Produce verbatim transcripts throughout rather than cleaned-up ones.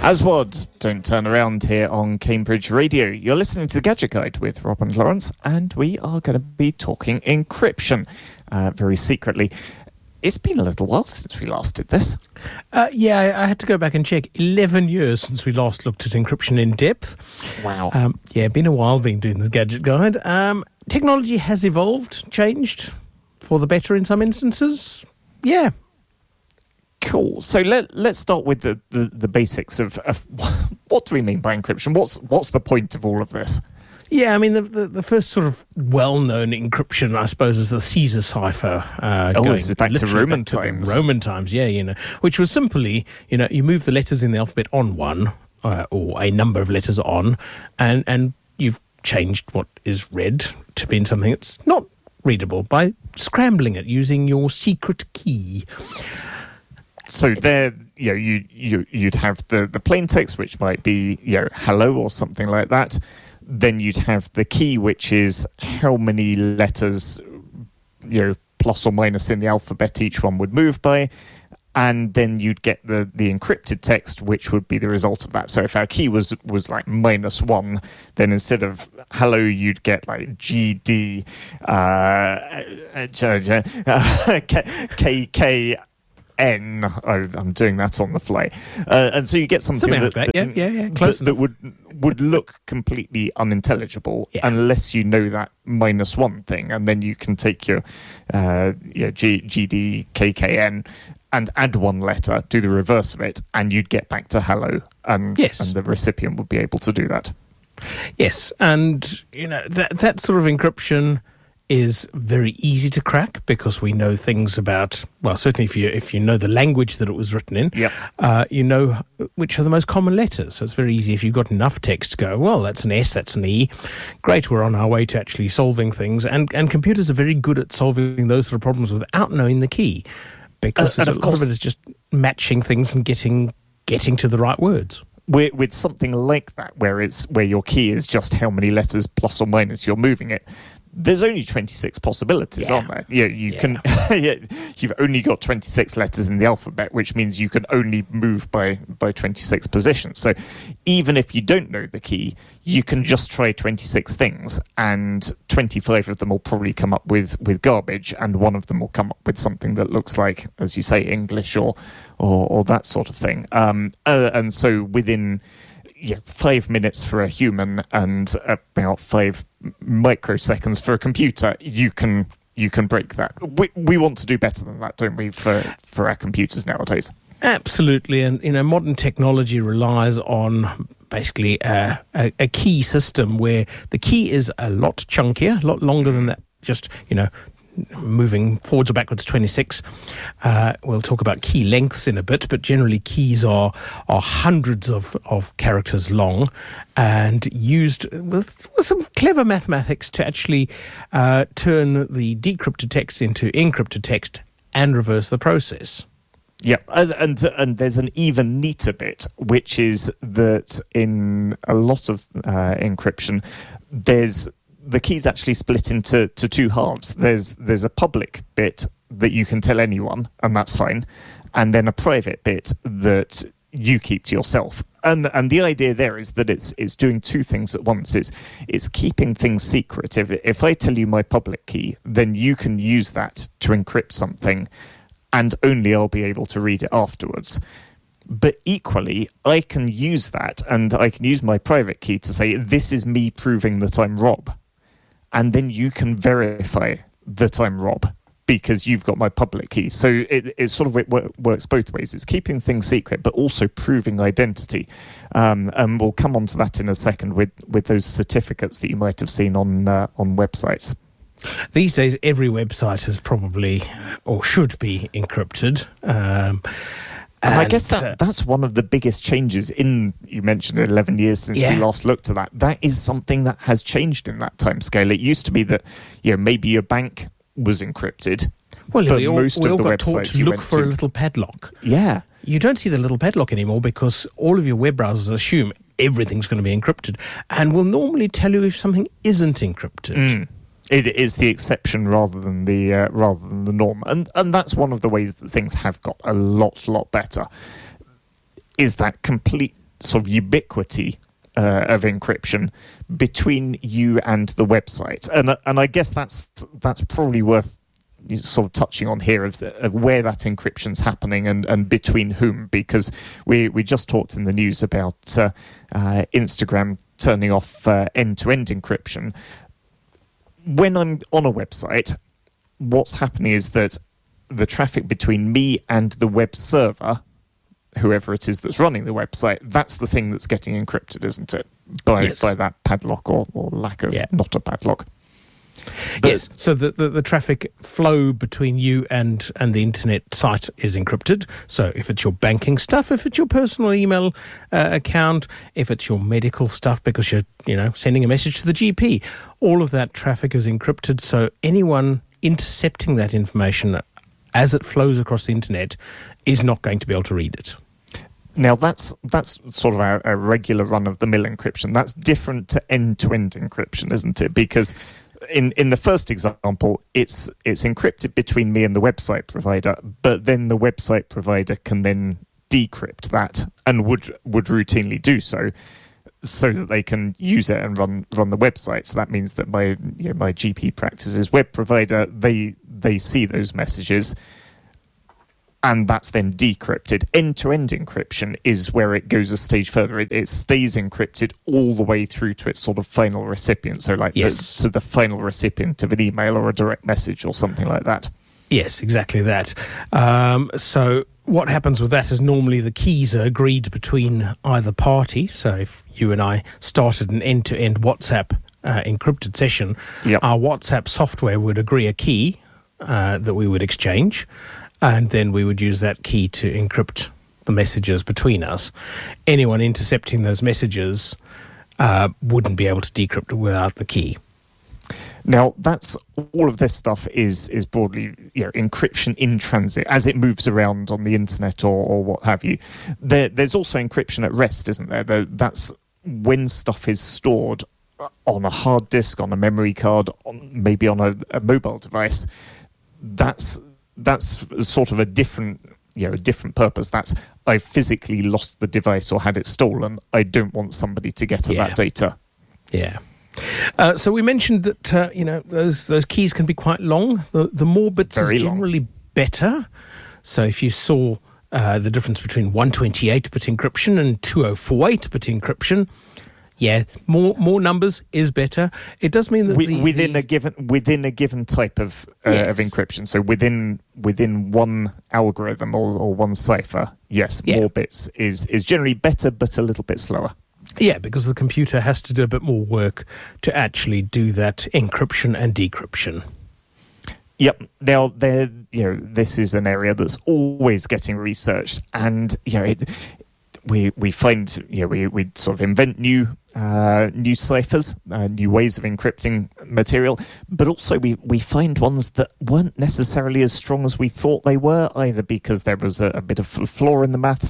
Aswad, don't turn around here on Cambridge Radio. You're listening to the Gadget Guide with Rob and Lawrence, and we are going to be talking encryption uh, very secretly. It's been a little while since we last did this. Uh, yeah, I, I had to go back and check. eleven years since we last looked at encryption in depth. Wow. Um, yeah, been a while been doing the Gadget Guide. Um, technology has evolved, changed for the better in some instances. Yeah. Cool. So let, let's start with the, the, the basics of, of what do we mean by encryption? What's what's the point of all of this? Yeah, I mean, the, the, the first sort of well-known encryption, I suppose, is the Caesar cipher. Uh, oh, going this is back to Roman back to times. Roman times, yeah, you know, which was simply, you know, you move the letters in the alphabet on one, uh, or a number of letters on, and, and you've changed what is read to being something that's not readable by scrambling it using your secret key. So there, you know, you, you, you'd have the, the plain text, which might be, you know, hello or something like that. Then you'd have the key, which is how many letters, you know, plus or minus in the alphabet each one would move by. And then you'd get the, the encrypted text, which would be the result of that. So if our key was was like minus one, then instead of hello, you'd get like G D, uh, K K. N. Oh, I'm doing that on the fly, uh, and so you get something, something that, like that. that, Yeah, yeah, yeah. Close that, that would would look completely unintelligible yeah. unless you know that minus one thing, and then you can take your uh, yeah, G, GD, K K N and add one letter, do the reverse of it, and you'd get back to hello, and yes. and the recipient would be able to do that. Yes, and you know that that sort of encryption is very easy to crack because we know things about, well, certainly if you if you know the language that it was written in, yep. uh, you know which are the most common letters. So it's very easy if you've got enough text to go, well, that's an S, that's an E. Great, we're on our way to actually solving things. And, and computers are very good at solving those sort of problems without knowing the key, because uh, a of lot course, of it is just matching things and getting getting to the right words. With, with something like that, where it's where your key is just how many letters plus or minus you're moving it, there's only twenty-six possibilities, yeah. aren't there? Yeah, you yeah. can. yeah, you've only got twenty-six letters in the alphabet, which means you can only move by by twenty-six positions. So even if you don't know the key, you can just try twenty-six things, and twenty-five of them will probably come up with, with garbage, and one of them will come up with something that looks like, as you say, English or or, or that sort of thing. Um, uh, and so within yeah, five minutes for a human and about five microseconds for a computer, you can you can break that. We we want to do better than that, don't we, for, for our computers nowadays? Absolutely, and you know, modern technology relies on basically a, a, a key system where the key is a lot chunkier, a lot longer than that. Just you know. Moving forwards or backwards twenty-six. Uh, we'll talk about key lengths in a bit, but generally keys are are hundreds of, of characters long and used with, with some clever mathematics to actually uh, turn the decrypted text into encrypted text and reverse the process. Yeah, and, and and there's an even neater bit, which is that in a lot of uh, encryption, there's the key's actually split into to two halves. There's there's a public bit that you can tell anyone, and that's fine, and then a private bit that you keep to yourself. And and the idea there is that it's it's doing two things at once. It's it's keeping things secret. If if I tell you my public key, then you can use that to encrypt something, and only I'll be able to read it afterwards. But equally, I can use that, and I can use my private key to say, this is me proving that I'm Rob. And then you can verify that I'm Rob because you've got my public key. So it, it sort of it works both ways. It's keeping things secret, but also proving identity. Um, and we'll come on to that in a second with, with those certificates that you might have seen on uh, on websites. These days, every website is probably or should be encrypted. Um And, and I guess that that's one of the biggest changes in, you mentioned eleven years since yeah. we last looked at that. That is something that has changed in that time scale. It used to be that, you know, maybe your bank was encrypted. Well, but we all, most we all of the got taught websites to you look went for to, a little padlock. Yeah. You don't see the little padlock anymore because all of your web browsers assume everything's going to be encrypted and will normally tell you if something isn't encrypted. Mm. It is the exception rather than the uh, rather than the norm, and and that's one of the ways that things have got a lot lot better. Is that complete sort of ubiquity uh, of encryption between you and the website. And and I guess that's that's probably worth sort of touching on here of, the, of where that encryption's happening and, and between whom, because we, we just talked in the news about uh, uh, Instagram turning off uh, end-to-end encryption. When I'm on a website, what's happening is that the traffic between me and the web server, whoever it is that's running the website, that's the thing that's getting encrypted, isn't it? By yes. by that padlock or, or lack of yeah. not a padlock. But, yes, so the, the, the traffic flow between you and, and the internet site is encrypted. So if it's your banking stuff, if it's your personal email uh, account, if it's your medical stuff because you're you know sending a message to the G P, all of that traffic is encrypted. So anyone intercepting that information as it flows across the internet is not going to be able to read it. Now, that's that's sort of a, a regular run-of-the-mill encryption. That's different to end-to-end encryption, isn't it? Because in, in the first example, it's it's encrypted between me and the website provider, but then the website provider can then decrypt that and would would routinely do so, so that they can use it and run run the website. So that means that my you know, my G P practices web provider, they they see those messages, and that's then decrypted. End-to-end encryption is where it goes a stage further. It, it stays encrypted all the way through to its sort of final recipient. So like yes. the, to the final recipient of an email or a direct message or something like that. Yes, exactly that. Um, so what happens with that is normally the keys are agreed between either party. So if you and I started an end-to-end WhatsApp uh, encrypted session, yep. our WhatsApp software would agree a key uh, that we would exchange. And then we would use that key to encrypt the messages between us. Anyone intercepting those messages uh, wouldn't be able to decrypt it without the key. Now, that's all of this stuff is is broadly you know, encryption in transit as it moves around on the internet or, or what have you. There, there's also encryption at rest, isn't there? there? That's when stuff is stored on a hard disk, on a memory card, on, maybe on a, a mobile device. That's that's sort of a different, you know, a different purpose. That's I physically lost the device or had it stolen. I don't want somebody to get at yeah. that data. Yeah. Uh, so we mentioned that uh, you know those those keys can be quite long. The, the more bits Very is generally long. better. So if you saw uh, the difference between one twenty-eight bit encryption and two oh four eight bit encryption, yeah, more more numbers is better. It does mean that we, the, within the, a given within a given type of uh, yes. of encryption. So within within one algorithm or, or one cipher, yes, yeah. more bits is is generally better, but a little bit slower. Yeah, because the computer has to do a bit more work to actually do that encryption and decryption. Yep. Now, there, you know, this is an area that's always getting researched, and you know, it, we we find, you know, we we sort of invent new uh, new ciphers, uh, new ways of encrypting material, but also we we find ones that weren't necessarily as strong as we thought they were, either because there was a, a bit of flaw in the maths.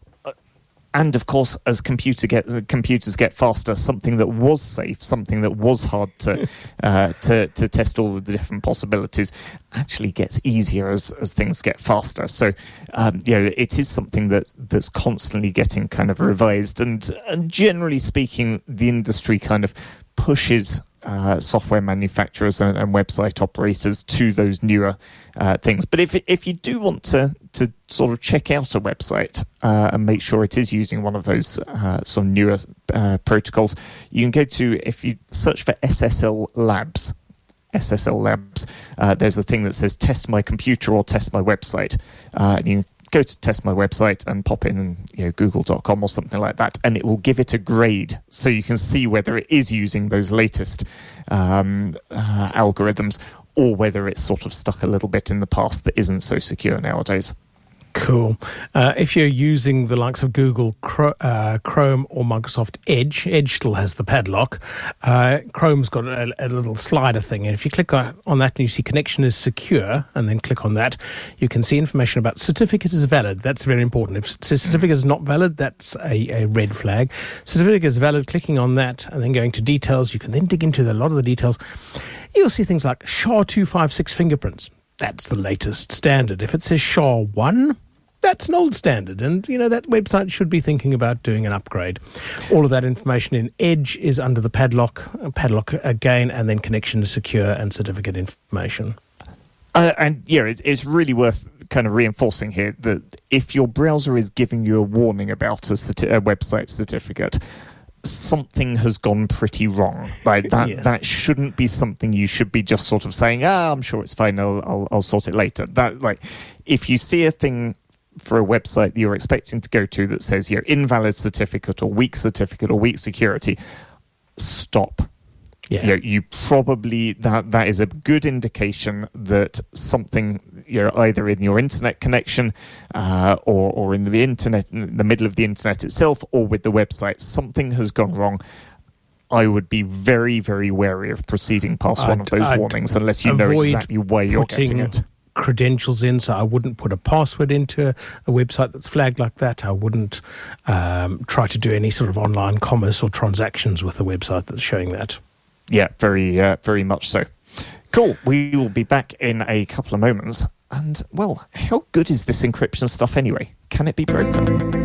And of course, as computer get, computers get faster, something that was safe, something that was hard to uh, to, to test all of the different possibilities, actually gets easier as, as things get faster. So, um, you know, it is something that that's constantly getting kind of revised. And, and generally speaking, the industry kind of pushes uh, software manufacturers and, and website operators to those newer uh, things. But if if you do want to to sort of check out a website uh, and make sure it is using one of those uh, sort of newer uh, protocols, you can go to, if you search for S S L Labs, S S L Labs, uh, there's a thing that says test my computer or test my website. Uh, and you can go to test my website and pop in you know, google dot com or something like that, and it will give it a grade so you can see whether it is using those latest um, uh, algorithms or whether it's sort of stuck a little bit in the past that isn't so secure nowadays. Cool. Uh, if you're using the likes of Google Cro- uh, Chrome or Microsoft Edge, Edge still has the padlock. Uh, Chrome's got a, a little slider thing, and if you click on that and you see connection is secure, and then click on that, you can see information about certificate is valid. That's very important. If certificate is not valid, that's a, a red flag. Certificate is valid, clicking on that, and then going to details, you can then dig into a lot of the details. You'll see things like S H A two five six fingerprints. That's the latest standard. If it says S H A one, that's an old standard, and you know that website should be thinking about doing an upgrade. All of that information in Edge is under the padlock, padlock again, and then connection to secure and certificate information. Uh, and yeah, it's, it's really worth kind of reinforcing here that if your browser is giving you a warning about a, certi- a website certificate, something has gone pretty wrong. Like that, Yes. that shouldn't be something you should be just sort of saying, "Ah, I'm sure it's fine. I'll, I'll, I'll sort it later." That, like, if you see a thing for a website that you're expecting to go to that says, "You're invalid certificate" or "weak certificate" or "weak security," stop. Yeah. You know, you probably that that is a good indication that something, you know, either in your internet connection uh, or or in the internet, in the middle of the internet itself, or with the website, something has gone wrong. I would be very, very wary of proceeding past one I'd- of those I'd warnings unless you know avoid exactly where you're getting putting it. credentials in, so I wouldn't put a password into a, a website that's flagged like that. I wouldn't um, try to do any sort of online commerce or transactions with a website that's showing that. Yeah, very, uh, very much so. Cool. We will be back in a couple of moments. And, well, how good is this encryption stuff anyway? Can it be broken?